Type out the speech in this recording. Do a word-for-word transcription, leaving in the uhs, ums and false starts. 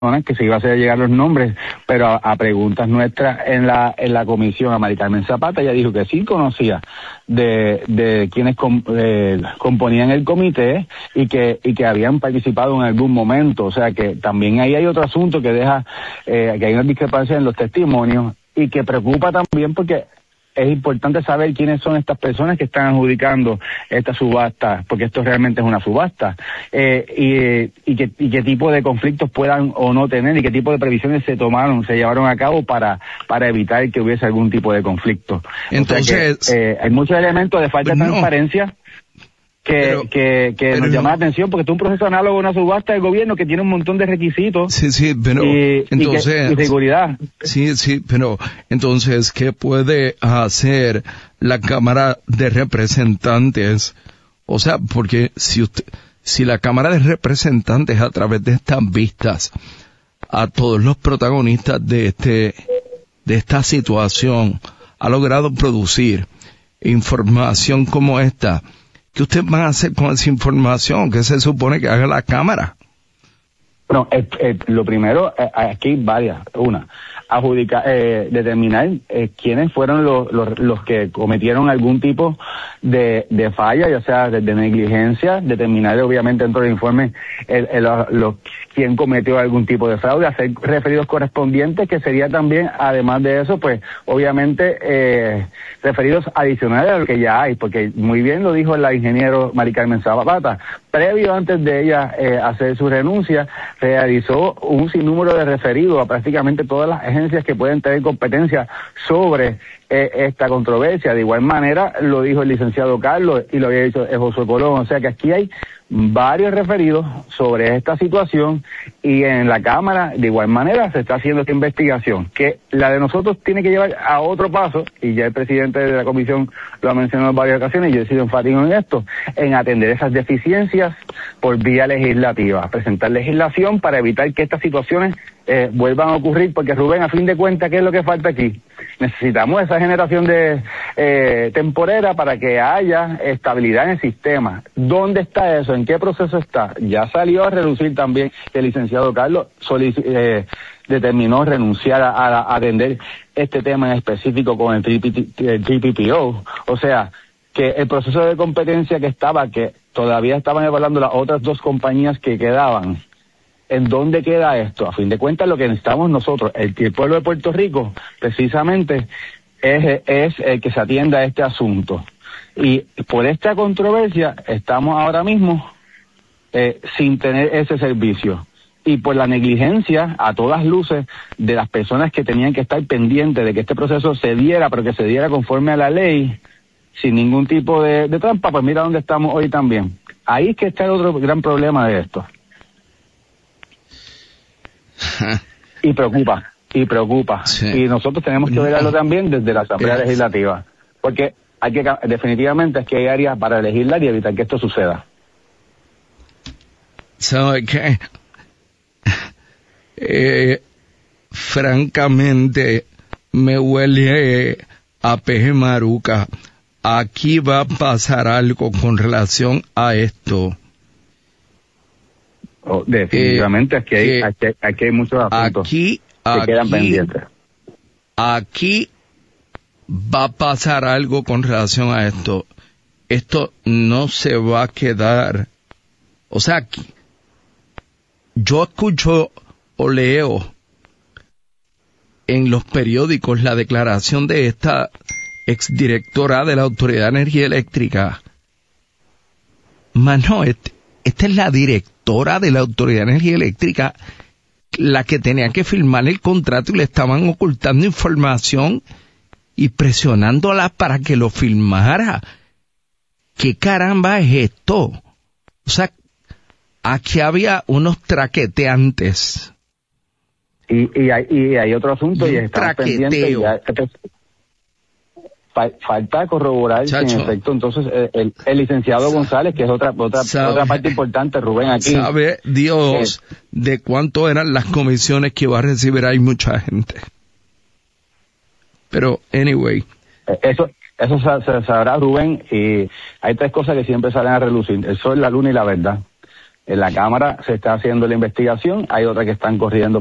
que se iba a hacer llegar los nombres, pero a, a preguntas nuestras en la en la comisión a Mari Carmen Zapata, ella dijo que sí conocía de de quienes com, eh, componían el comité y que y que habían participado en algún momento. O sea que también ahí hay otro asunto que deja eh, que hay una discrepancia en los testimonios y que preocupa también porque es importante saber quiénes son estas personas que están adjudicando esta subasta, porque esto realmente es una subasta, eh, y, y, qué, y qué tipo de conflictos puedan o no tener y qué tipo de previsiones se tomaron, se llevaron a cabo para para evitar que hubiese algún tipo de conflicto. Entonces, o sea que, eh, hay muchos elementos de falta de no. transparencia que Pero, que, que nos no. llama la atención, porque esto es un proceso análogo a una subasta del gobierno que tiene un montón de requisitos. Sí, sí, pero y, entonces, y, que, y seguridad. Sí, sí, pero entonces, ¿qué puede hacer la Cámara de Representantes? O sea, porque si usted, si la Cámara de Representantes a través de estas vistas a todos los protagonistas de este, de esta situación ha logrado producir información como esta, ¿qué usted va a hacer con esa información? ¿Qué se supone que haga la Cámara? Bueno, eh, eh, lo primero, eh, aquí hay varias. Una, adjudicar, eh, determinar eh, quiénes fueron los, los, los que cometieron algún tipo de, de falla, ya sea de, de negligencia, determinar obviamente dentro del informe el, el, los, quién cometió algún tipo de fraude, hacer referidos correspondientes, que sería también, además de eso, pues obviamente eh, referidos adicionales a lo que ya hay, porque muy bien lo dijo la ingeniero Mari Carmen Zapata, previo antes de ella eh, hacer su renuncia, realizó un sinnúmero de referidos a prácticamente todas las agencias que pueden tener competencia sobre eh, esta controversia. De igual manera lo dijo el licenciado Carlos y lo había dicho eh, José Colón. O sea que aquí hay varios referidos sobre esta situación y en la Cámara de igual manera se está haciendo esta investigación, que la de nosotros tiene que llevar a otro paso, y ya el presidente de la comisión lo ha mencionado en varias ocasiones y yo he sido enfático en esto, en atender esas deficiencias por vía legislativa, presentar legislación para evitar que estas situaciones eh, vuelvan a ocurrir, porque Rubén, a fin de cuentas, ¿qué es lo que falta aquí? Necesitamos esa generación de eh, temporera para que haya estabilidad en el sistema. ¿Dónde está eso? ¿En qué proceso está? Ya salió a relucir también que el licenciado Carlos solic- eh, determinó renunciar a, a, a atender este tema en específico con el T P P O. O sea, que el proceso de competencia que estaba, que todavía estaban evaluando las otras dos compañías que quedaban, ¿en dónde queda esto? A fin de cuentas, lo que necesitamos nosotros, el, el pueblo de Puerto Rico, precisamente, es, es el que se atienda a este asunto. Y por esta controversia, estamos ahora mismo eh, sin tener ese servicio. Y por la negligencia, a todas luces, de las personas que tenían que estar pendientes de que este proceso se diera, pero que se diera conforme a la ley, sin ningún tipo de, de trampa, pues mira dónde estamos hoy también. Ahí es que está el otro gran problema de esto. Y preocupa, y preocupa. Sí. Y nosotros tenemos que verlo también desde la Asamblea sí. Legislativa, porque hay que, definitivamente es que hay áreas para legislar y evitar que esto suceda. ¿Sabe qué? Eh, francamente, me huele a peje maruca. Aquí va a pasar algo con relación a esto. Oh, definitivamente, eh, aquí, hay, eh, aquí, aquí hay muchos asuntos aquí, que aquí, quedan pendientes. Aquí va a pasar algo con relación a esto. Esto no se va a quedar. O sea, aquí, yo escucho o leo en los periódicos la declaración de esta exdirectora de la Autoridad de Energía Eléctrica. Mano, este, esta es la directora de la Autoridad de Energía Eléctrica, la que tenía que firmar el contrato y le estaban ocultando información y presionándola para que lo firmara. ¿Qué caramba es esto? O sea, aquí había unos traqueteantes. Y, y, hay, y hay otro asunto y, y estamos pendientes. Falta corroborar si en efecto entonces el, el, el licenciado González, que es otra otra sabe, otra parte importante, Rubén, aquí. ¿Sabe Dios eh, de cuánto eran las comisiones que iba a recibir? Hay mucha gente. Pero, anyway. Eso eso se, se sabrá, Rubén, y hay tres cosas que siempre salen a relucir: el sol, la luna y la verdad. En la Cámara se está haciendo la investigación, hay otras que están corriendo